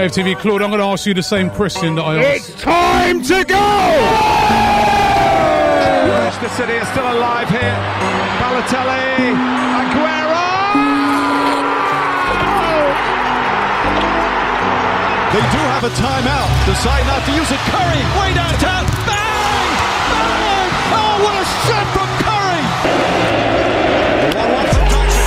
AFTV, Claude, I'm going to ask you the same question that I asked. It's time to go! Manchester City are still alive here. Balotelli, Aguero! They do have a timeout. Decide not to use it. Curry, way down